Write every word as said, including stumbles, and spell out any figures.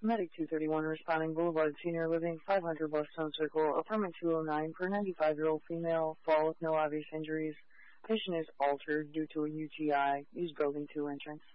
Medic two thirty-one responding Boulevard Senior Living, five hundred Weststone Circle, apartment two oh nine for a ninety-five-year-old female, fall with no obvious injuries. Patient is altered due to a U T I. Use building two entrance.